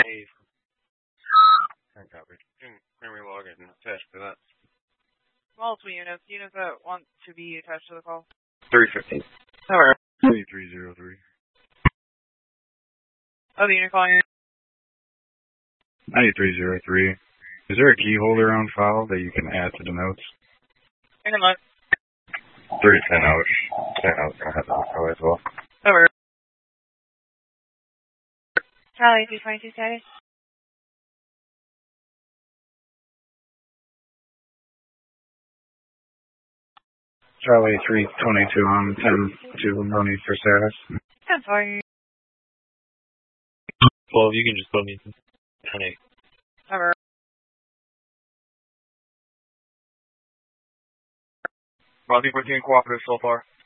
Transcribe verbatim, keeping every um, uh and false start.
Hey, I copy. Can, can we log in and attach to that? Multiple units. Units that want to be attached to the call. three fifteen. Alright. three zero three. Other unit calling in. ninety-three oh three. Is there a key holder on file that you can add to the notes? Hang on. three ten out. ten out. I have that on file as well. Over. Charlie, three twenty-two status. Charlie three twenty-two on ten two, no need for status. ten four. Well, you can just put me ten eight. Over. Roger fourteen cooperative so far.